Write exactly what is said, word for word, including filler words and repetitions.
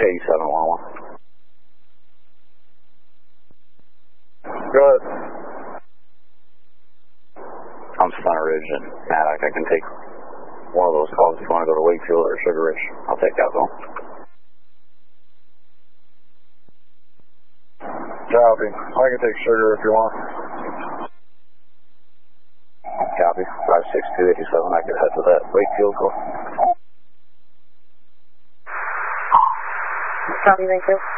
eighty-seven one one. Go ahead. I'm Center Ridge and Maddox. I can take one of those calls if you want to go to Wakefield or Sugar Ridge. I'll take that phone. Copy. I can take Sugar if you want. Copy. five six two eight seven. I can head to that Wakefield call. Copy, Wakefield.